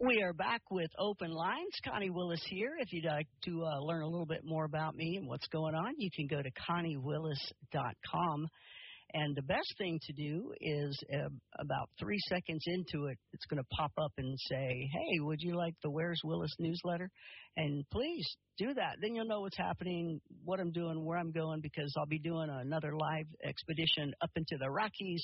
We are back with Open Lines. Connie Willis here. If you'd like to learn a little bit more about me and what's going on, you can go to ConnieWillis.com. And the best thing to do is about 3 seconds into it, it's going to pop up and say, hey, would you like the Where's Willis newsletter? And please do that. Then you'll know what's happening, what I'm doing, where I'm going, because I'll be doing another live expedition up into the Rockies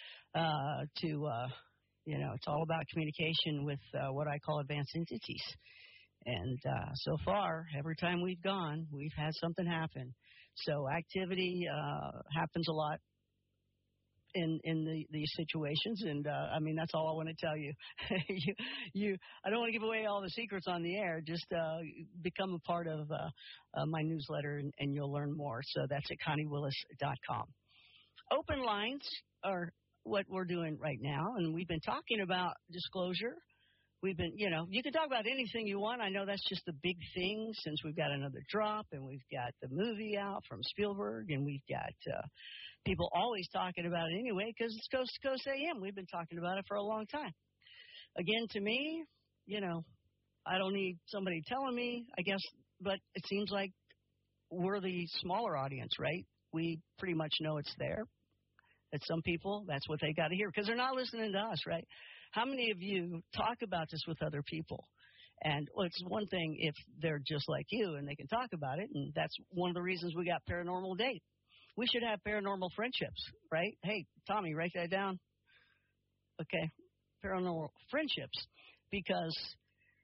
it's all about communication with what I call advanced entities. And so far, every time we've gone, we've had something happen. So activity happens a lot in these situations, and that's all I want to tell you. I don't want to give away all the secrets on the air. Just become a part of my newsletter, and you'll learn more. So that's at ConnieWillis.com. Open lines are what we're doing right now, and we've been talking about disclosure. We've been, you can talk about anything you want. I know that's just the big thing since we've got another drop, and we've got the movie out from Spielberg, and we've got people always talking about it anyway because it's Coast to Coast AM. We've been talking about it for a long time. Again, to me, I don't need somebody telling me, I guess, but it seems like we're the smaller audience, right? We pretty much know it's there. That some people, that's what they got to hear because they're not listening to us, right? How many of you talk about this with other people? And it's one thing if they're just like you and they can talk about it, and that's one of the reasons we got Paranormal Date. We should have paranormal friendships, right? Hey, Tommy, write that down. Okay, paranormal friendships, because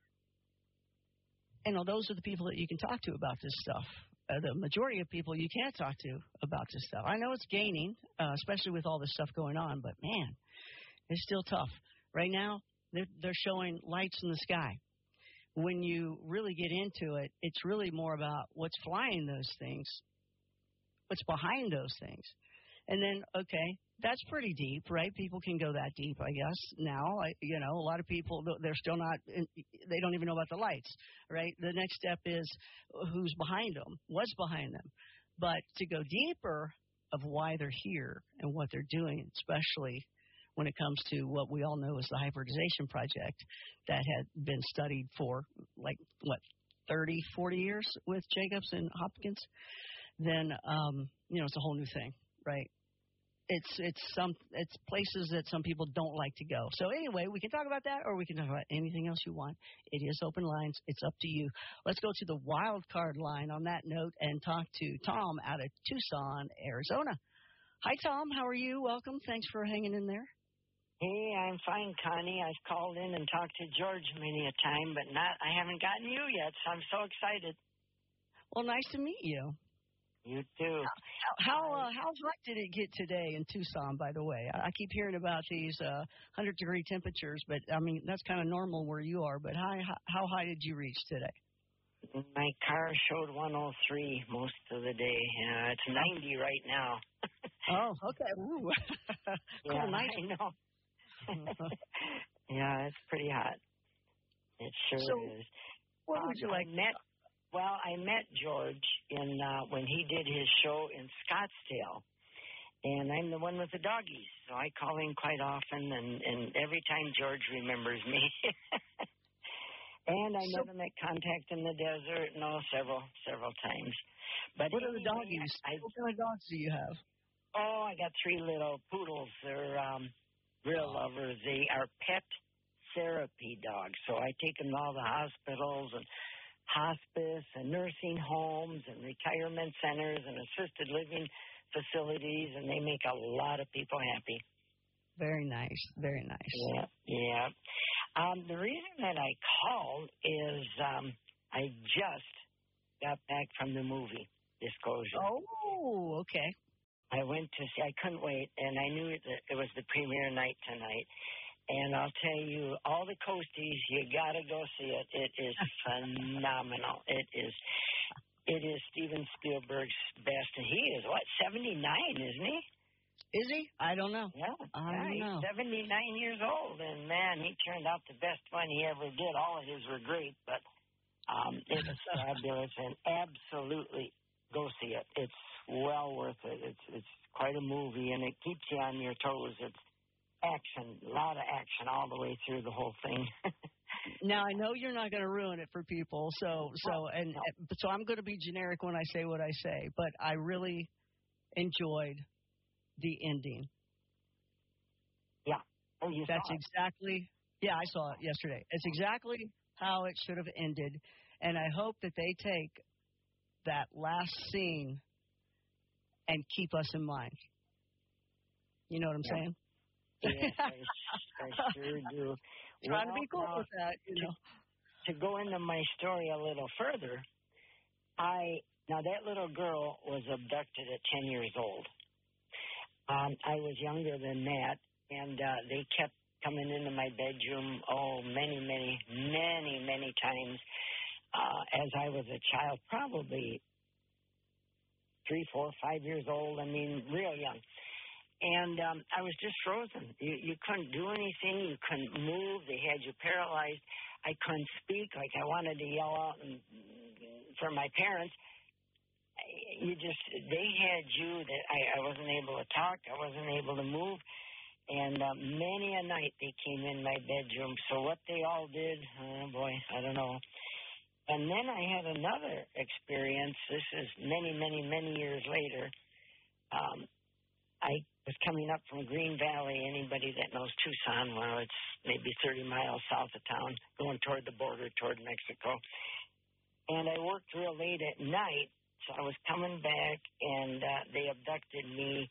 those are the people that you can talk to about this stuff. The majority of people you can't talk to about this stuff. I know it's gaining, especially with all this stuff going on, but man, it's still tough. Right now, they're showing lights in the sky. When you really get into it, it's really more about what's flying those things, what's behind those things. And then, okay, that's pretty deep, right? People can go that deep, I guess. Now, a lot of people, they're still not, they don't even know about the lights, right? The next step is who's behind them, what's behind them. But to go deeper of why they're here and what they're doing, especially when it comes to what we all know is the hybridization project that had been studied for 30, 40 years with Jacobs and Hopkins, then, it's a whole new thing, right? It's places that some people don't like to go. So anyway, we can talk about that or we can talk about anything else you want. It is Open Lines. It's up to you. Let's go to the wild card line on that note and talk to Tom out of Tucson, Arizona. Hi, Tom. How are you? Welcome. Thanks for hanging in there. Hey, I'm fine, Connie. I've called in and talked to George many a time, but I haven't gotten you yet, so I'm so excited. Well, nice to meet you. You too. How hot did it get today in Tucson, by the way? I keep hearing about these 100-degree temperatures, but, that's kind of normal where you are. But how high did you reach today? My car showed 103 most of the day. It's 90 right now. Oh, okay. Ooh. Cool, yeah, nice. I know. Yeah, it's pretty hot. It sure is. What would you like? I met George when he did his show in Scottsdale, and I'm the one with the doggies, so I call in quite often, and every time George remembers me. And I met him at Contact in the Desert, several times. But what are the doggies? What kind of dogs do you have? Oh, I got 3 little poodles. They're real lovers. They are pet therapy dogs, so I take them to all the hospitals and hospice and nursing homes and retirement centers and assisted living facilities, and they make a lot of people happy. Very nice. Very nice. Yeah. The reason that I called is I just got back from the movie Disclosure. Oh, okay. I went to see, I couldn't wait, and I knew that it was the premiere night tonight. And I'll tell you, all the coasties, you got to go see it. It is phenomenal. It is Steven Spielberg's best. And he is, 79, isn't he? Is he? I don't know. Yeah, I don't know. He's 79 years old. And, man, he turned out the best one he ever did. All of his were great, but it was fabulous. And absolutely go see it. It's well worth it. It's quite a movie, and it keeps you on your toes. It's action, a lot of action all the way through the whole thing. Now I know you're not going to ruin it for people, so I'm going to be generic when I say what I say, but I really enjoyed the ending. Yeah. Oh, you That's saw it. exactly. Yeah, I saw it yesterday. It's exactly how it should have ended, and I hope that they take that last scene and keep us in mind. You know what I'm saying? Yes, I sure do. Trying to be cool with that, you know. To go into my story a little further, now that little girl was abducted at 10 years old. I was younger than that, and they kept coming into my bedroom, many times as I was a child, probably 3, 4, 5 years old. I mean, real young. And I was just frozen. You couldn't do anything. You couldn't move. They had you paralyzed. I couldn't speak. Like I wanted to yell out for my parents. They had you that I wasn't able to talk. I wasn't able to move. And many a night they came in my bedroom. So what they all did, oh boy, I don't know. And then I had another experience. This is many years later. I was coming up from Green Valley. Anybody that knows Tucson, well, it's maybe 30 miles south of town, going toward the border, toward Mexico. And I worked real late at night, so I was coming back, and they abducted me.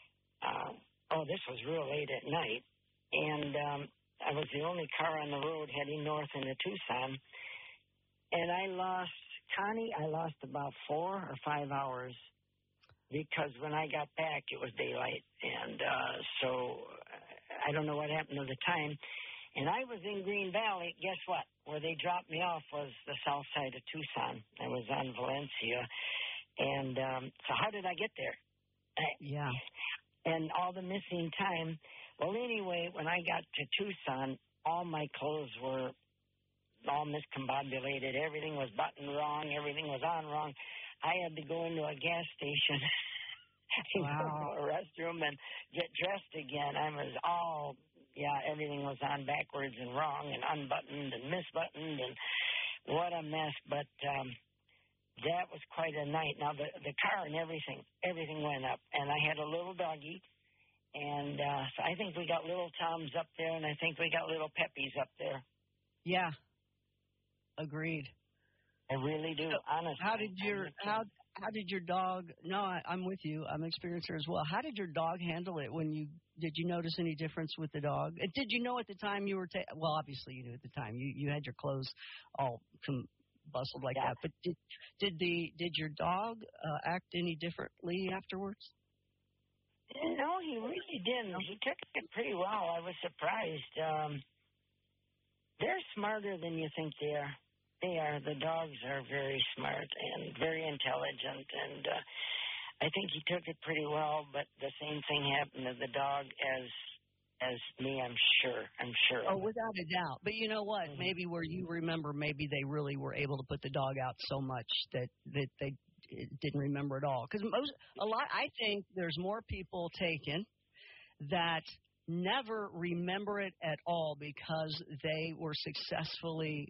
This was real late at night. And I was the only car on the road heading north into Tucson. And I lost about 4 or 5 hours. Because when I got back, it was daylight, and so I don't know what happened to the time. And I was in Green Valley. Guess what? Where they dropped me off was the south side of Tucson. I was on Valencia. And so how did I get there? Yeah. And all the missing time. Well, anyway, when I got to Tucson, all my clothes were all miscombobulated. Everything was buttoned wrong. Everything was on wrong. I had to go into a gas station and go to a restroom and get dressed again. I was everything was on backwards and wrong and unbuttoned and misbuttoned and what a mess. But that was quite a night. Now, the car and everything went up. And I had a little doggie. And so I think we got little Toms up there, and I think we got little Peppies up there. Yeah. Agreed. I really do, honestly. How did your dog? No, I'm with you. I'm an experiencer as well. How did your dog handle it did you notice any difference with the dog? Did you know at the time you were well, obviously you knew at the time. You had your clothes all bustled like that. But did your dog act any differently afterwards? No, he really didn't. He took it pretty well. I was surprised. They're smarter than you think they are. They are. The dogs are very smart and very intelligent, and I think he took it pretty well. But the same thing happened to the dog as me. I'm sure. Oh, without a doubt. But you know what? Mm-hmm. Maybe where you remember, maybe they really were able to put the dog out so much that they didn't remember at all. Because I think there's more people taken that never remember it at all because they were successfully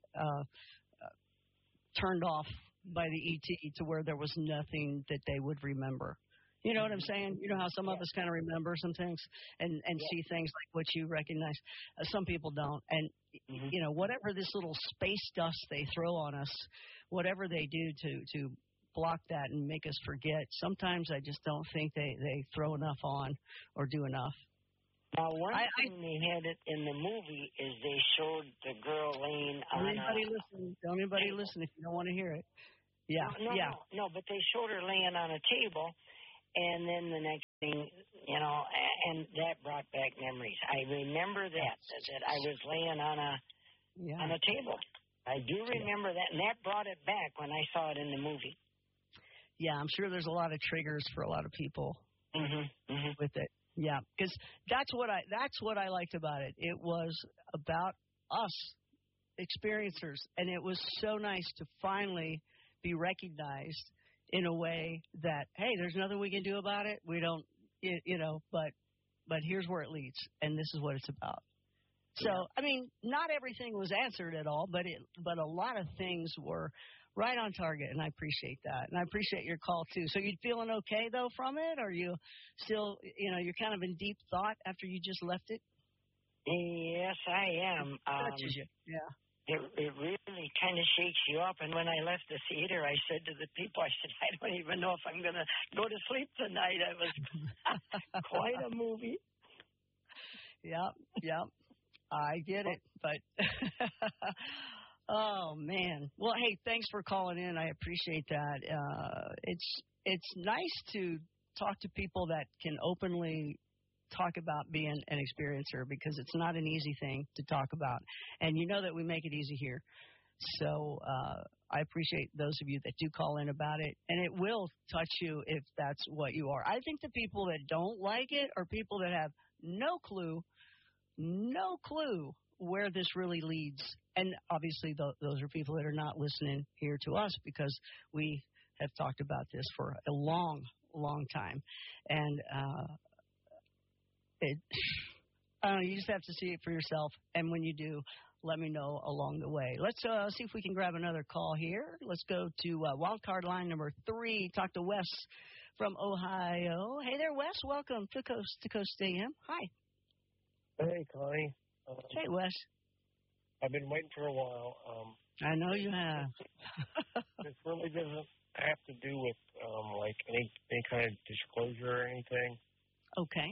turned off by the ET to where there was nothing that they would remember. You know what I'm saying? You know how some of us kind of remember some things and see things like what you recognize. Some people don't. And, you know, whatever this little space dust they throw on us, whatever they do to block that and make us forget, sometimes I just don't think they throw enough on or do enough. Now, one thing they had it in the movie is they showed the girl laying on Don't anybody listen if you don't want to hear it. Yeah. No, but they showed her laying on a table, and then the next thing, you know, and that brought back memories. I remember that I was laying on a table. I do remember that, and that brought it back when I saw it in the movie. Yeah, I'm sure there's a lot of triggers for a lot of people with it. Yeah, because that's what I liked about it. It was about us experiencers, and it was so nice to finally be recognized in a way that, hey, there's nothing we can do about it. We don't, but here's where it leads, and this is what it's about. So, I mean, not everything was answered at all, but a lot of things were right on target, and I appreciate that. And I appreciate your call, too. So you feeling okay, though, from it? Or you still, you're kind of in deep thought after you just left it? Yes, I am. Touches you, yeah. It really kind of shakes you up. And when I left the theater, I said to the people, I said, I don't even know if I'm going to go to sleep tonight. It was quite a movie. Yep. I get it, but oh man. Well, hey, thanks for calling in. I appreciate that. It's nice to talk to people that can openly talk about being an experiencer, because it's not an easy thing to talk about, and you know that we make it easy here. So I appreciate those of you that do call in about it, and it will touch you if that's what you are. I think the people that don't like it are people that have no clue where this really leads. And obviously those are people that are not listening here to us, because we have talked about this for a long, long time. And I don't know, you just have to see it for yourself. And when you do, let me know along the way. Let's see if we can grab another call here. Let's go to wildcard line number 3. Talk to Wes from Ohio. Hey there, Wes. Welcome to Coast to Coast AM. Hi. Hey, Connie. Hey, Wes. I've been waiting for a while. I know you have. This really doesn't have to do with like any kind of disclosure or anything. Okay.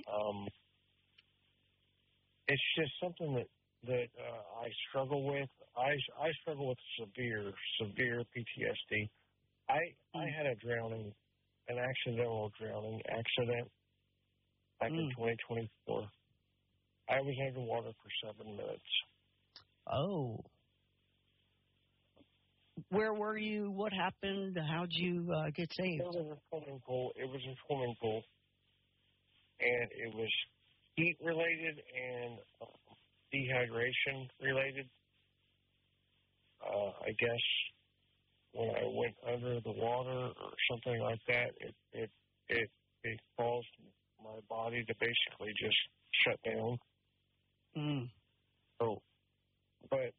It's just something that I struggle with. I struggle with severe PTSD. I had an accidental drowning accident back in 2024. I was underwater for 7 minutes. Oh. Where were you? What happened? How'd you get saved? It was a swimming pool. And it was heat related and dehydration related. I guess when I went under the water or something like that, it caused my body to basically just shut down. So, but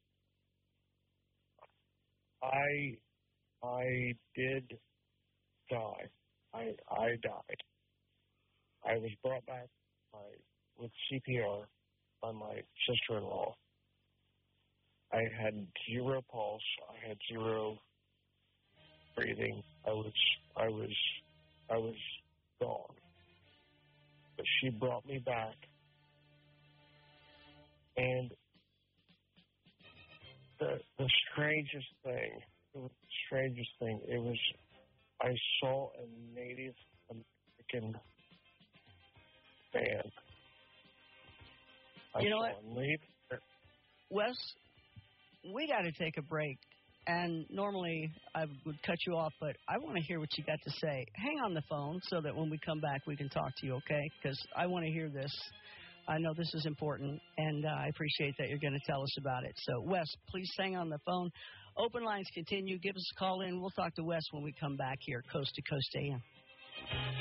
I did die. I died. I was brought back with CPR by my sister-in-law. I had 0 pulse. I had 0 breathing. I was gone. But she brought me back. And the strangest thing, it was, I saw a Native American man. You know what? Wes, we got to take a break. And normally I would cut you off, but I want to hear what you got to say. Hang on the phone so that when we come back we can talk to you, okay? Because I want to hear this. I know this is important, and I appreciate that you're going to tell us about it. So, Wes, please hang on the phone. Open lines continue. Give us a call in. We'll talk to Wes when we come back here, Coast to Coast AM.